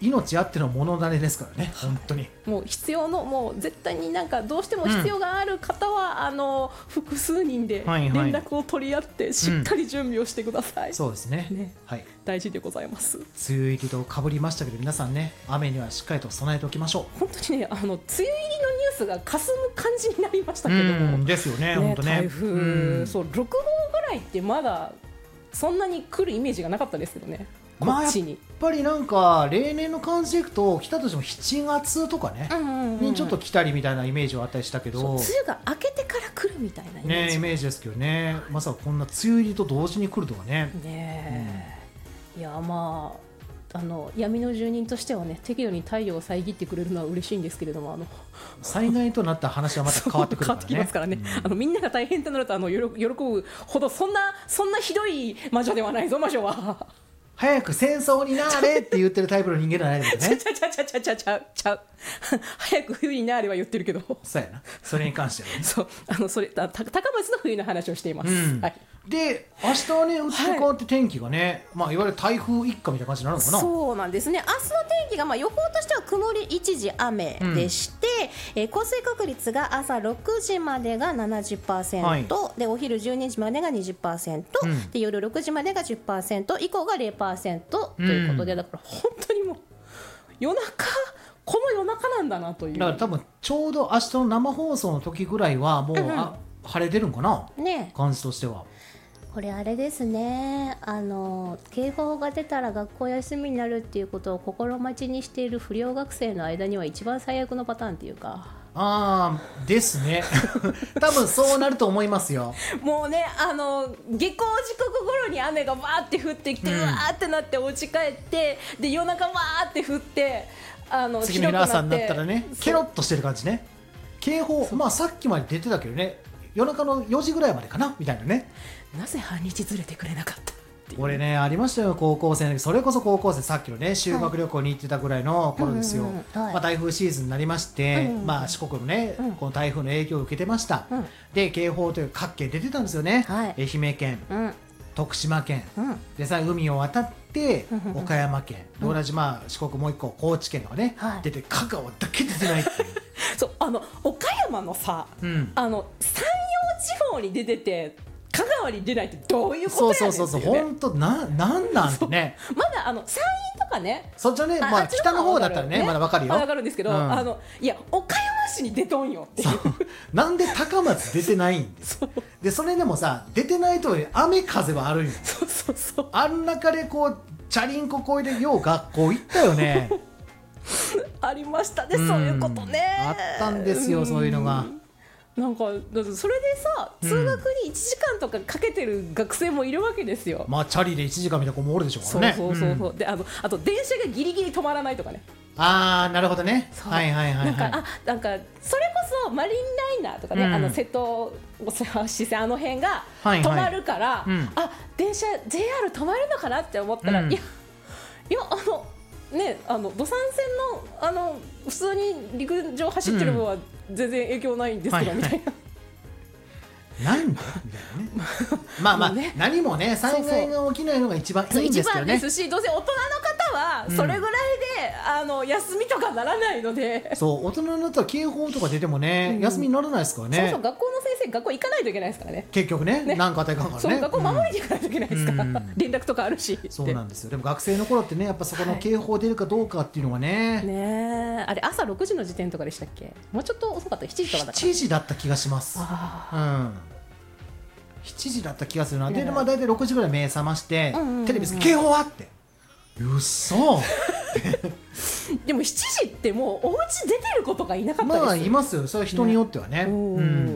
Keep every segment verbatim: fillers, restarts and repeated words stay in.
命あっての物種ですからね、本当にもう必要のもう絶対になんかどうしても必要がある方は、うん、あの複数人で連絡を取り合ってしっかり準備をしてください、 うん、そうですね、 ね、はい、大事でございます。 梅雨入りとかぶりましたけど皆さんね、雨にはしっかりと備えておきましょう。 本当にね、あの梅雨入りのニュースが霞む感じになりましたけども、 うん、ですよね、本当ね、 台風、うん、そうろくごうぐらいってまだそんなに来るイメージがなかったですけどね。 まあ、やっぱりなんか例年の感じでいくと来たとしてもしちがつとかね、うんうんうん、にちょっと来たりみたいなイメージはあったりしたけど、 梅雨が明けてから来るみたいなイメージ、 ね、イメージですけどね、まさかこんな梅雨入りと同時に来るとはね。 ね、うん、いやまああの闇の住人としてはね、適度に太陽を遮ってくれるのは嬉しいんですけれども、あの災害となった話はまた変わってくるからね。変わってきますからね、 うん、あのみんなが大変となるとあの喜ぶほどそんなそんなひどい魔女ではないぞ魔女は。 早く戦争になれって言ってるタイプの人間じゃないですね。 ちゃちゃちゃちゃちゃちゃちゃ早く冬になれは言ってるけど、 そうやな、それに関してはね。 そう、あのそれた高松の冬の話をしています、うん、はい、 で明日はね打って変わって天気がね、はい、まあ、いわゆる台風一過みたいな感じになるのかな。 そうなんですね。明日の天気がまあ予報としては曇り一時雨でして、うん、えー、降水確率が朝ろくじまでが ななじゅっパーセント、はい、でお昼じゅうにじまでが にじゅっパーセント、うん、で夜ろくじまでが じゅっパーセント 以降が ゼロパーセント ということで、うん、だから本当にもう夜中この夜中なんだなという。 だから多分ちょうど明日の生放送の時ぐらいはもう、うん、あ晴れてるんかな、ね、感じとしては。 これあれですね、あの警報が出たら学校休みになるっていうことを心待ちにしている不良学生の間には一番最悪のパターンっていうか、 あーですね多分そうなると思いますよ。 もうね、あの下校時刻頃に雨がわーって降ってきて、うん、うわーってなってお家帰ってで夜中わーって降ってあの次の日の朝になったらねケロッとしてる感じね。警報、まあさっきまで出てたけどね、夜中のよじぐらいまでかなみたいなね。 なぜ半日ずれてくれなかったっていう。 俺ねありましたよ、高校生の時。それこそ高校生、さっきのね修学旅行に行ってたぐらいの頃ですよ、はい、まあ、台風シーズンになりまして、うんうん、まあ、四国のね、うん、この台風の影響を受けてました、うん、で警報という各県出てたんですよね、はい、愛媛県、うん、徳島県、うん、でさ海を渡って岡山県、うん、同じまあ四国もう一個高知県がね、はい、出て香川だけ出てないっていうそう、あの岡山のさ、うん、あの山陽地方に出てて香川に出ないってどういうことやねんっていうね。そうそうそう、本当な、なんなんてね。まだあの山陰とかね、 そっちはね、まあ北の方だったらね、ねまだわかるよ。 わかるんですけど、うん、あのいや岡山市に出とんよっていう。 なんで高松出てないんです。でそれでもさ出てないと雨風はあるんよ。 そうそうそう。 あん中でこうチャリンコこいでよう学校行ったよね。 ありましたね、そういうことね。 あったんですよ、そういうのが。 なんかだってそれでさ通学にいちじかんとかかけてる学生もいるわけですよ、 うん、まあチャリでいちじかんみたいな子もおるでしょうからね。 そうそうそうそう、うん、であのあと電車がギリギリ止まらないとかね。 あーなるほどね。はいはいはい、はい、 なんかあなんかそれこそマリンライナーとかね、うん、あの瀬戸支線あの辺が止まるから、はいはい、うん、あ電車 ジェイアール 止まるのかなって思ったら、うん、いやいやあのね、あの土産線の、あの普通に陸上走ってる分は全然影響ないんですけど、うん、みたいな、 はいはい、なんでみたいなねまあまあ、ね、何もね災害が起きないのが一番いいんですけどね。 一番ですし、どうせ大人の方はそれぐらいで、うん、あの休みとかならないので。 そう大人になったら警報とか出てもね、うん、休みにならないですからね。 そうそう学校の先生学校行かないといけないですからね結局 ね, ね何かあったらいかんからね。 そう学校守りに行かないといけないですから、うん、連絡とかあるし。 そうなんですよ。でも学生の頃ってねやっぱそこの警報出るかどうかっていうのはね、はい、 ねあれ朝ろくじの時点とかでしたっけ。もうちょっと遅かった。しちじとかだった。 しちじだった気がします。あ、うんしちじだった気がするな。で、まあ、大体ろくじぐらい目覚まして、うんうんうん、テレビで警報はってうっそでもしちじってもうお家出てる子とかいなかったです。 まあいますよ、それは人によってはね、うん、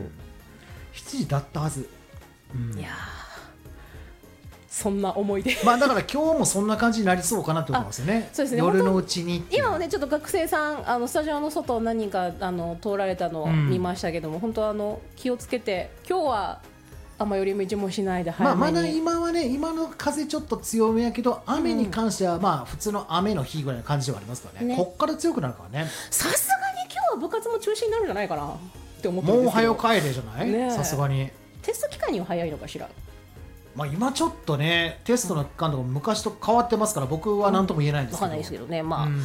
しちじだったはず、 うん、いやそんな思い出まあだから今日もそんな感じになりそうかなと思いますよね。 そうですね、 夜のうちに今はねちょっと学生さんあのスタジオの外何人かあの通られたのを見ましたけども、うん、本当あの気をつけて今日はあんま寄り道もしないで早めに、 まあ、まだ今はね今の風ちょっと強めやけど雨に関してはまあ普通の雨の日ぐらいの感じではありますからね、ねこっから強くなるからね。 さすがに今日は部活も中止になるんじゃないかなって思ってるんですけど。 もう早帰れじゃないさすがに。 テスト期間には早いのかしら。 まあ、今ちょっとねテストの期間とか昔と変わってますから僕は何とも言えないんですけど、 分かんないですけどね、まあ、うん